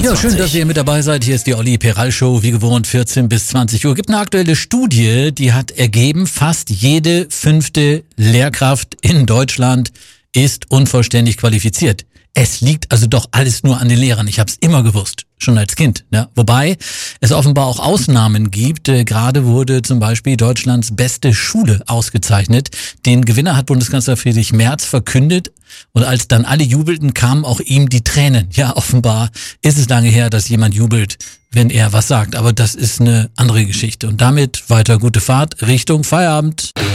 Ja, schön, dass ihr mit dabei seid. Hier ist die Olli Peral Show, wie gewohnt 14 bis 20 Uhr. Gibt eine aktuelle Studie, die hat ergeben, fast jede 5. Lehrkraft in Deutschland ist unvollständig qualifiziert. Es liegt also doch alles nur an den Lehrern. Ich habe es immer gewusst, schon als Kind. Ja. Wobei es offenbar auch Ausnahmen gibt. Gerade wurde zum Beispiel Deutschlands beste Schule ausgezeichnet. Den Gewinner hat Bundeskanzler Friedrich Merz verkündet. Und als dann alle jubelten, kamen auch ihm die Tränen. Ja, offenbar ist es lange her, dass jemand jubelt, wenn er was sagt. Aber das ist eine andere Geschichte. Und damit weiter gute Fahrt Richtung Feierabend.